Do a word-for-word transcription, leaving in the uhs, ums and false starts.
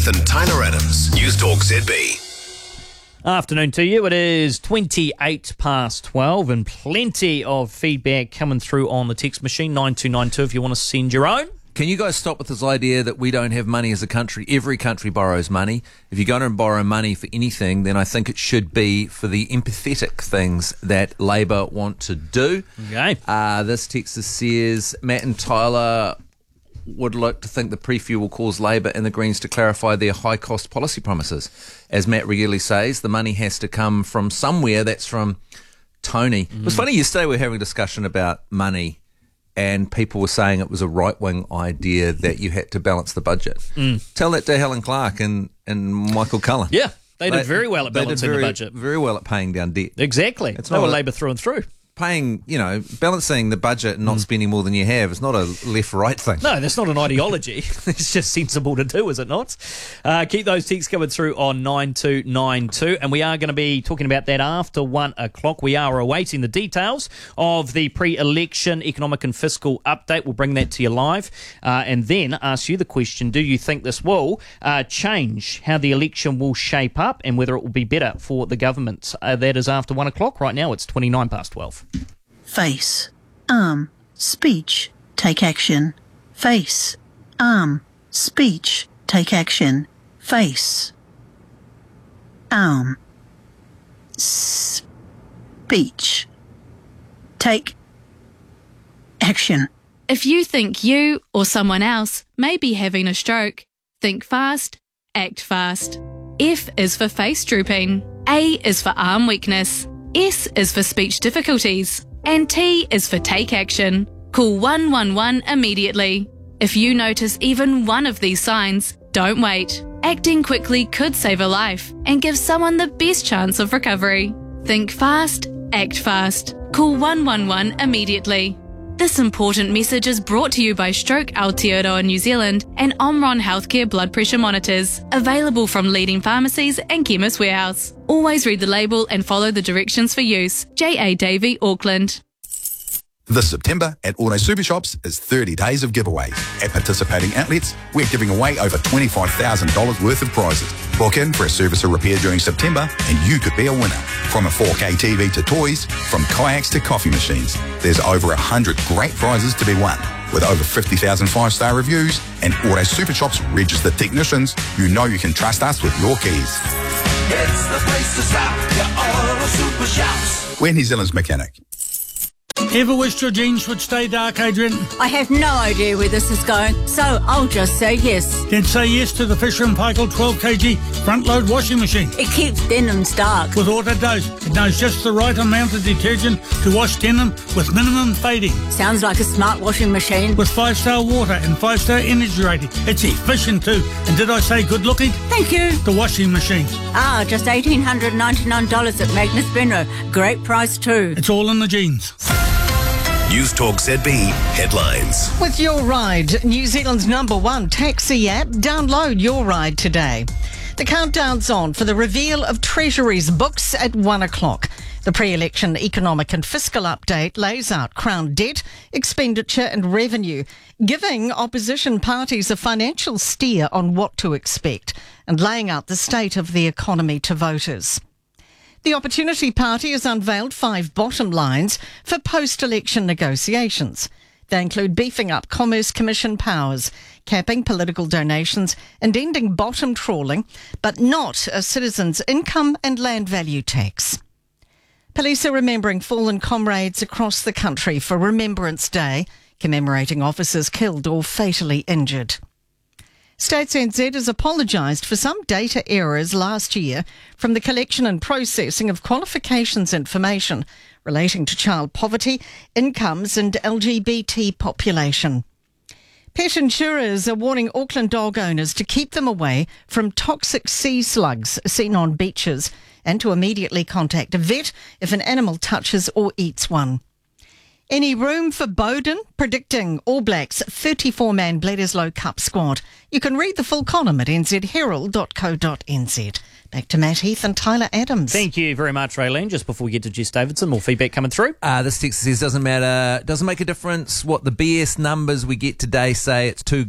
Heath and Tyler Adams. News Talk Z B. Afternoon to you. It is twenty-eight past twelve and plenty of feedback coming through on the text machine, nine two nine two if you want to send your own. Can you guys stop with this idea that we don't have money as a country? Every country borrows money. If you're going to borrow money for anything, then I think it should be for the empathetic things that Labour want to do. Okay. Uh, this text says, Matt and Tyler would like to think the pre-fuel will cause Labour and the Greens to clarify their high-cost policy promises. As Matt regularly says, the money has to come from somewhere. That's from Tony. Mm. It was funny, yesterday we were having a discussion about money and people were saying it was a right-wing idea that you had to balance the budget. Mm. Tell that to Helen Clark and, and Michael Cullen. Yeah, they did they, very well at they balancing did very, the budget. Very well at paying down debt. Exactly. It's they not were a, Labour through and through. Paying, you know, balancing the budget and not mm. spending more than you have is not a left-right thing. No, that's not an ideology. It's just sensible to do, is it not? Uh, keep those texts coming through on nine two nine two, and we are going to be talking about that after one o'clock. We are awaiting the details of the pre-election economic and fiscal update. We'll bring that to you live, uh, and then ask you the question, do you think this will uh, change how the election will shape up and whether it will be better for the government? Uh, that is after one o'clock. Right now, it's twenty-nine past twelve. Face, arm, speech, take action. Face, arm, speech, take action. Face, arm, speech, take action. If you think you or someone else may be having a stroke, think fast, act fast. F is for face drooping. A is for arm weakness. S is for speech difficulties. And T is for take action. Call one one one immediately. If you notice even one of these signs, don't wait. Acting quickly could save a life and give someone the best chance of recovery. Think fast, act fast. Call one one one immediately. This important message is brought to you by Stroke Aotearoa New Zealand and Omron Healthcare Blood Pressure Monitors, available from leading pharmacies and Chemist Warehouse. Always read the label and follow the directions for use. J A Davey, Auckland. This September at Auto Super Shops is thirty days of giveaways. At participating outlets, we're giving away over twenty-five thousand dollars worth of prizes. Book in for a service or repair during September and you could be a winner. From a four K T V to toys, from kayaks to coffee machines, there's over one hundred great prizes to be won. With over fifty thousand five-star reviews and Auto Super Shops registered technicians, you know you can trust us with your keys. It's the place to stop, your Auto Super Shops. We're New Zealand's mechanic. Ever wished your jeans would stay dark, Adrian? I have no idea where this is going, so I'll just say yes. Then say yes to the Fisher and Paykel twelve kilogram front-load washing machine. It keeps denims dark. With Auto Dose, it knows just the right amount of detergent to wash denim with minimum fading. Sounds like a smart washing machine. With five-star water and five-star energy rating. It's efficient too. And did I say good-looking? Thank you. The washing machine. Ah, just one thousand eight hundred ninety-nine dollars at Magnus Benro. Great price too. It's all in the jeans. News Talk Z B headlines. With Your Ride, New Zealand's number one taxi app, download Your Ride today. The countdown's on for the reveal of Treasury's books at one o'clock. The pre-election economic and fiscal update lays out Crown debt, expenditure and revenue, giving opposition parties a financial steer on what to expect and laying out the state of the economy to voters. The Opportunity Party has unveiled five bottom lines for post-election negotiations. They include beefing up Commerce Commission powers, capping political donations and ending bottom trawling, but not a citizen's income and land value tax. Police are remembering fallen comrades across the country for Remembrance Day, commemorating officers killed or fatally injured. Stats N Z has apologised for some data errors last year from the collection and processing of qualifications information relating to child poverty, incomes and L G B T population. Pet insurers are warning Auckland dog owners to keep them away from toxic sea slugs seen on beaches and to immediately contact a vet if an animal touches or eats one. Any room for Bowden predicting All Blacks thirty-four man Bledisloe Cup squad? You can read the full column at n z herald dot co dot n z. Back to Matt Heath and Tyler Adams. Thank you very much, Raylene. Just before we get to Jess Davidson, more feedback coming through. Uh, this text says, doesn't matter, doesn't make a difference what the B S numbers we get today say. It's too